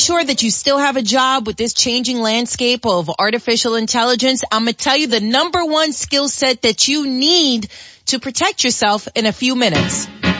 sure that you still have a job with this changing landscape of artificial intelligence? I'm going to tell you the number one skill set that you need to protect yourself in a few minutes.